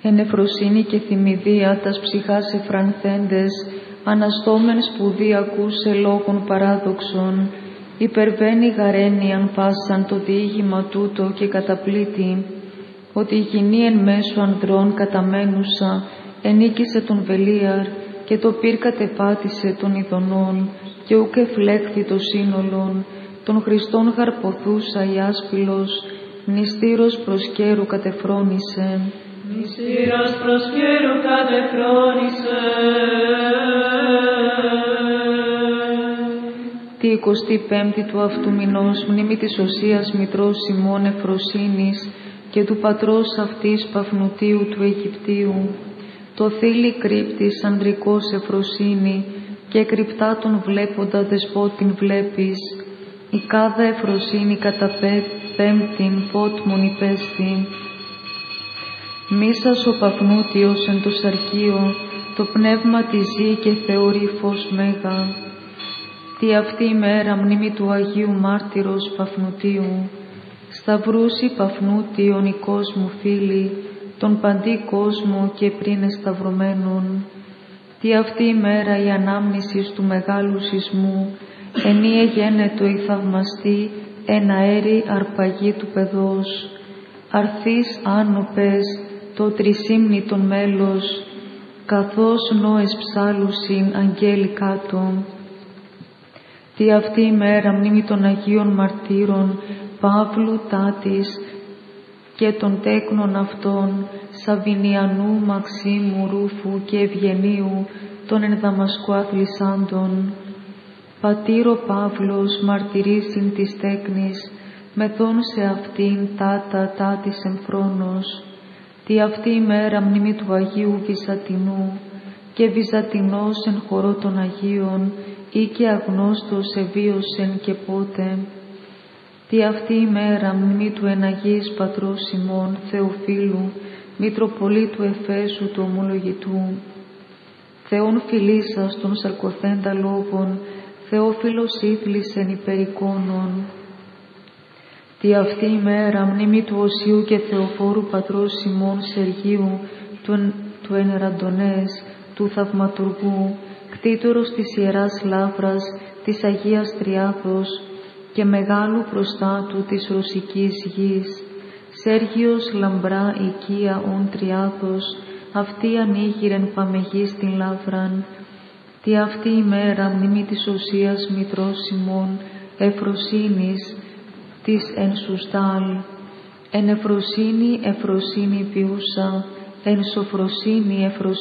εν εφροσύνη και θυμηδία τας ψυχάς εφρανθέντες, αναστόμεν σπουδή ακούσε λόγων παράδοξων, υπερβαίνει γαρένιαν πάσαν το διήγημα τούτο και καταπλήττει, ότι η γυνή εν μέσω ανδρών καταμένουσα ενίκησε τον Βελίαρ και το πυρ κατεπάτησε των ειδονών και ούκ εφλέχθη το σύνολον, των Χριστών γαρποθούσα η άσπυλος, μνηστήρος προσκέρου κατεφρόνησε. Μνηστήρος προσκέρου κατεφρόνησε. Τη 25η του αυτού μηνός, μνήμη της Οσίας Μητρός Σιμών Εφροσύνης και του πατρός αυτής Παφνουτίου του Αιγυπτίου, το θήλυ κρύπτης ανδρικός Εφροσύνη και κρυπτά τον βλέποντα δεσπότην βλέπεις, η κάδα Εφροσύνη κατά πέμπτην πότμον υπέστη. Μίσας ο Παφνούτιος εν το σαρκείο, το πνεύμα τη ζει και θεωρεί φως μέγα. Τι αυτή η μέρα μνήμη του Αγίου Μάρτυρος Παφνουτίου, σταυρούσι Παφνούτιον η κόσμου φίλη, τον παντή κόσμο και πριν εσταυρωμένων. Τι αυτή η μέρα η ανάμνησης του μεγάλου σεισμού, ενίε γένετο η θαυμαστή εν αέρη αρπαγή του παιδός, αρθείς άνοπες το τρισύμνητον μέλος, καθώς νόες ψάλουσιν αγγέλη κάτω. Τι αυτή η μέρα μνήμη των Αγίων Μαρτύρων Παύλου Τάτης και των τέκνων αυτών Σαβινιανού, Μαξίμου, Ρούφου και Ευγενίου των εν Δαμασκού αθλισάντων. Πατήρο Παύλος μαρτυρήσιν της τέκνης, μεθόν σε αυτήν τάτης εμφρόνος. Τι αυτή η μέρα μνήμη του Αγίου Βυζαντινού και Βυζαντινός εν χορό των Αγίων ή και αγνώστος εβίωσεν και πότε. Τι αυτή η μέρα μνήμη του εν Αγίης Πατρός Σιμών Θεοφίλου, Μητροπολίτου Εφέσου του Ομολογητού. Θεόν φιλήσας των σαρκοθέντα λόγων, Θεόφιλος ήθλησεν υπερικόνων. Τι αυτή η μέρα μνήμη του Οσίου και Θεοφόρου Πατρός Σιμών Σεργίου του Ενεραντονές, του Θαυματουργού, κτήτορος της Ιεράς Λαύρας, της Αγίας Τριάδος και μεγάλου προστάτου της Ρωσικής γης, Σέργιος λαμπρά οικία ον Τριάδος, αυτή ανοίγηρεν παμεγή στην Λαύραν. Τι αυτή η μέρα μνήμη της Οσίας Μητρός Σιμών Εφροσύνης της εν Σουστάλ, εν Εφροσύνη Εφροσύνη ποιούσα, εν Σοφροσύνη Εφροσύνη